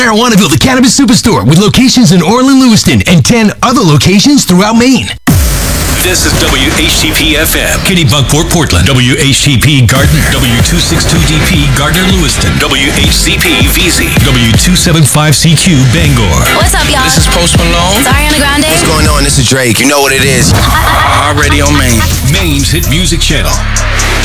Marijuanaville, the Cannabis Superstore, with locations in Orland, Lewiston, and 10 other locations throughout Maine. This is WHTP-FM, Kennebunkport, Portland. WHTP Gardner. W262DP Gardner, Lewiston. WHCP-VZ. W275CQ Bangor. What's up, y'all? This is Post Malone. It's Ariana Grande. What's going on? This is Drake. You know what it is. Already on Maine. Maine's hit music channel.